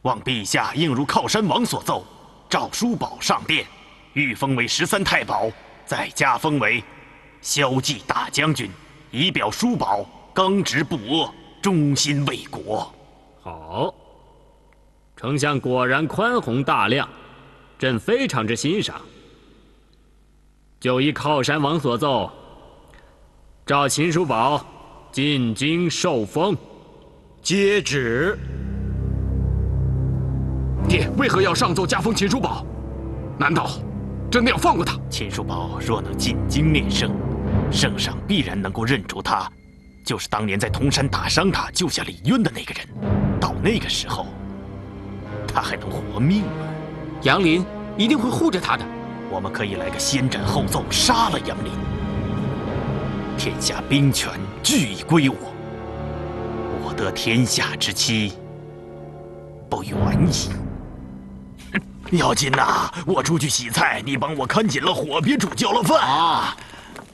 望陛下应如靠山王所奏，诏叔宝上殿，御封为13太保，再加封为骁骑大将军，以表叔宝刚直不阿，忠心为国。 好，丞相果然宽宏大量，朕非常之欣赏。就依靠山王所奏，召秦叔宝进京受封。 接旨。 爹为何要上奏加封秦叔宝？难道真的要放过他？ 秦叔宝若能进京面圣，圣上必然能够认出他，就是当年在铜山打伤他、救下李渊的那个人。到那个时候，他还能活命吗？ 杨林一定会护着他的。 我们可以来个先斩后奏，杀了杨林，天下兵权俱已归我，我得天下之期不远矣。姚金呐，我出去洗菜，你帮我看紧了火，别煮焦了饭啊！